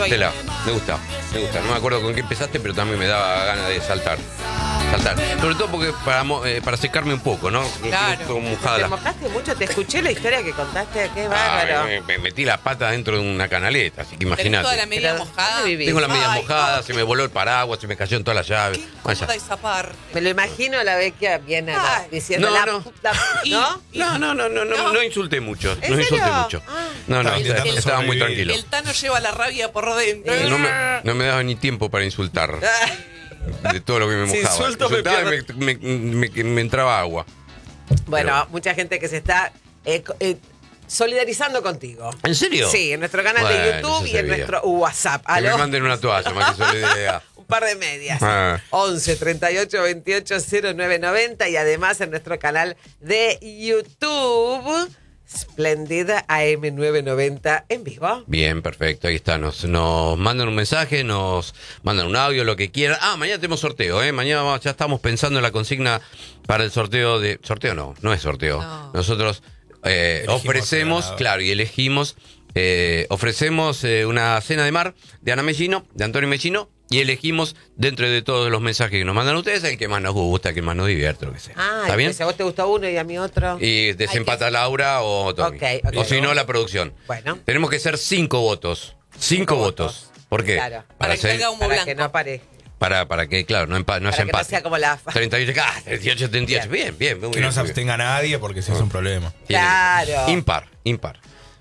Estela, me gusta. No me acuerdo con qué empezaste, pero también me daba ganas de saltar. Sobre todo porque para secarme un poco, ¿no? Claro. Como mojada. ¿Te mojaste mucho? Te escuché la historia que contaste. Qué bárbaro. Me metí la pata dentro de una canaleta, así que Tenés imagínate. toda la media Pero, mojada. ¿dónde vivís? Tengo la media Ay, mojada, no, se me voló el paraguas, se me cayó en todas las llaves. Qué Bueno, ya. incómoda esa parte. Me lo imagino a la Vecchia bien Ay. diciendo No, la no. puta. ¿No? No insulté mucho. ¿En No insulté serio? mucho. Ah. No, estaba muy tranquilo. El Tano lleva la rabia por dentro. No me daba ni tiempo para insultar de todo lo que me Si mojaba. insulto, Insultaba y me entraba agua. Bueno, Pero- mucha gente que se está solidarizando contigo. ¿En serio? Sí, en nuestro canal de Bueno, YouTube eso y en sabía. nuestro WhatsApp. Que me ¿Aló? manden una toalla, más que solidaridad. Un par de medias. Ah. 11 38 28 0990 y además en nuestro canal de YouTube Splendid AM990 en vivo. Bien, perfecto, ahí está. Nos mandan un mensaje, nos mandan un audio, lo que quieran. Mañana tenemos sorteo, ¿eh? Mañana ya estamos pensando en la consigna para el sorteo de... Sorteo no es sorteo. No. Nosotros ofrecemos, ganador. claro, y elegimos, ofrecemos una cena de mar de Ana Mellino, de Antonio Mellino, y elegimos dentro de todos los mensajes que nos mandan ustedes el que más nos gusta, el que más nos divierte, lo que sea. ¿Está bien? Pues a vos te gusta uno y a mí otro. Y desempata Laura o Tommy. Ok, ok. O si no, la producción. Bueno. Tenemos que ser 5 votos. 5 votos. ¿Por qué? Claro. Para que salga humo Para blanco. que no aparezca. Para que, claro, no, Para no que se no empate. sea como la... 38, 38, 78. Bien, muy Que bien. no se muy bien. abstenga nadie porque si es un problema. Tiene- Claro. Impar.